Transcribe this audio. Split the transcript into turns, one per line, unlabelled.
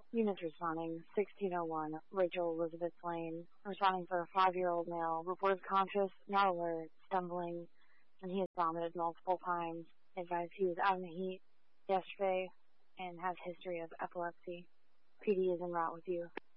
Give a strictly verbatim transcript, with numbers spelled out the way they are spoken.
Units responding, sixteen oh one, Rachel Elizabeth Lane, responding for a five-year-old male, reported conscious, not alert, stumbling, and he has vomited multiple times. Advised he was out in the heat yesterday and has history of epilepsy. P D is en route with you.